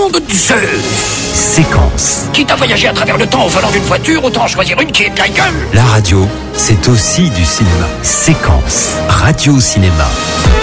de Zeus. Séquence. Quitte à voyager à travers le temps au volant d'une voiture, autant choisir une qui est bien gueule. La radio, c'est aussi du cinéma. Séquence. Radio-cinéma.